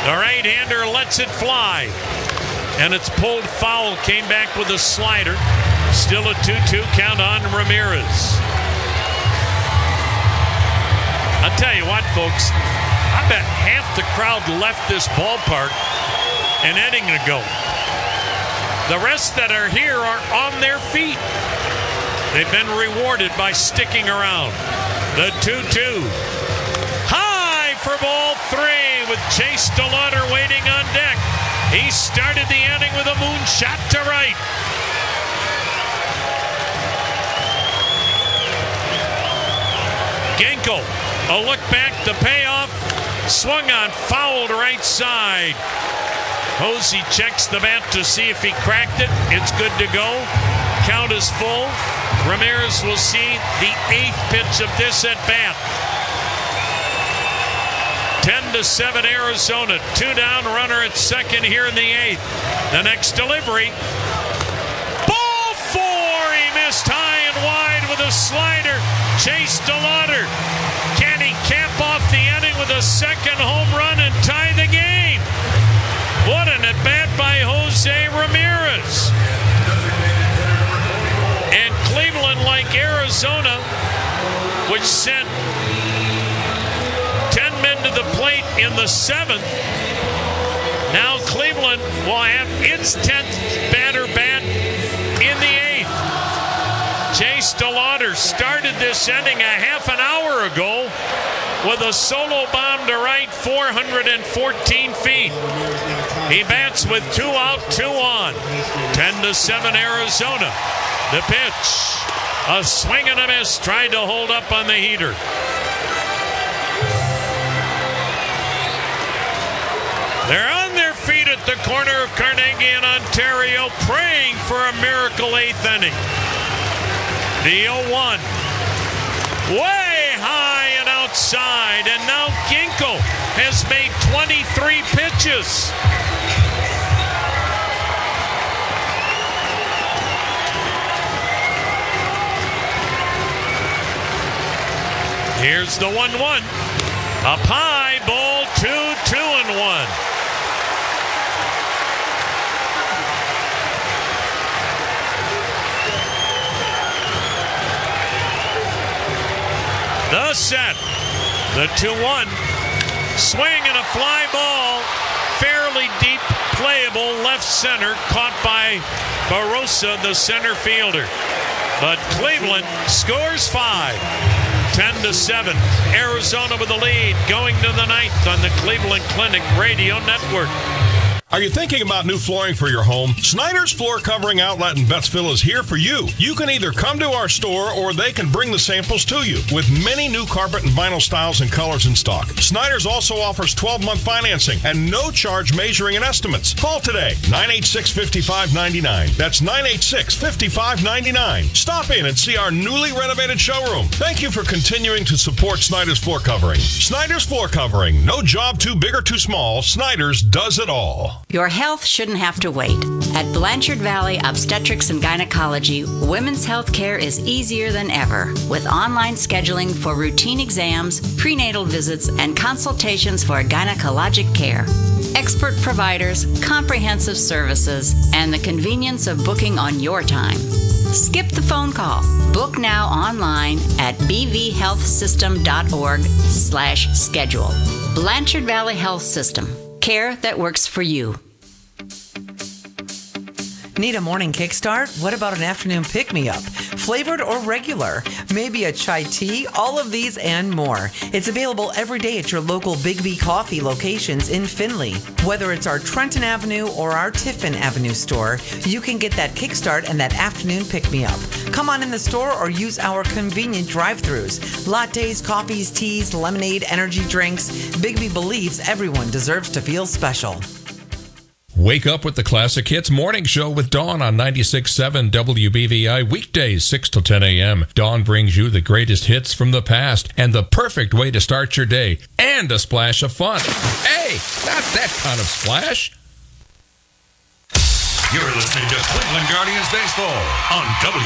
The right-hander lets it fly. And it's pulled foul. Came back with a slider. Still a 2-2 count on Ramirez. I'll tell you what, folks. I bet half the crowd left this ballpark an inning ago. The rest that are here are on their feet. They've been rewarded by sticking around. The 2-2. High for ball 3 with Chase DeLauder waiting on deck. He started the inning with a moonshot to right. Ginkel, a look back, the payoff. Swung on, fouled right side. Hosey checks the bat to see if he cracked it. It's good to go. Count is full. Ramirez will see the 8th pitch of this at bat. 10-7 Arizona. 2 down, runner at second here in the 8th. The next delivery. Ball 4. He missed high and wide with a slider. Chase DeLauder. Can he cap off the inning with a second home run and tie the game? What an at-bat by Jose Ramirez. And Cleveland, like Arizona, which sent 10 men to the plate in the 7th, now Cleveland will have its 10th batter bat in the 8th. Chase DeLauder started this inning a half an hour ago with a solo bomb to right, 414 feet. He bats with 2 out, 2 on. 10-7 Arizona. The pitch. A swing and a miss. Tried to hold up on the heater. They're on their feet at the corner of Carnegie and Ontario, praying for a miracle 8th inning. The 0-1. Way high and outside. And now Ginkel has made 23 pitches. Here's the 1-1. Up high, ball 2, 2-1. The set. The 2-1. Swing and a fly ball. Fairly deep, playable left center. Caught by Barossa, the center fielder. But Cleveland scores 5. 10-7. Arizona with the lead. Going to the 9th on the Cleveland Clinic Radio Network. Are you thinking about new flooring for your home? Snyder's Floor Covering Outlet in Bettsville is here for you. You can either come to our store or they can bring the samples to you with many new carpet and vinyl styles and colors in stock. Snyder's also offers 12-month financing and no charge measuring and estimates. Call today, 986-5599. That's 986-5599. Stop in and see our newly renovated showroom. Thank you for continuing to support Snyder's Floor Covering. Snyder's Floor Covering. No job too big or too small. Snyder's does it all. Your health shouldn't have to wait. At Blanchard Valley Obstetrics and Gynecology, women's health care is easier than ever, with online scheduling for routine exams, prenatal visits, and consultations for gynecologic care. Expert providers, comprehensive services, and the convenience of booking on your time. Skip the phone call. Book now online at bvhealthsystem.org/schedule. Blanchard Valley Health System. Care that works for you. Need a morning kickstart? What about an afternoon pick-me-up? Flavored or regular? Maybe a chai tea? All of these and more. It's available every day at your local Big B Coffee locations in Findlay. Whether it's our Trenton Avenue or our Tiffin Avenue store, you can get that kickstart and that afternoon pick-me-up. Come on in the store or use our convenient drive-thrus. Lattes, coffees, teas, lemonade, energy drinks. Big B believes everyone deserves to feel special. Wake up with the Classic Hits Morning Show with Dawn on 96.7 WBVI, weekdays 6 till 10 a.m. Dawn brings you the greatest hits from the past and the perfect way to start your day, and a splash of fun. Hey, not that kind of splash. You're listening to Cleveland Guardians Baseball on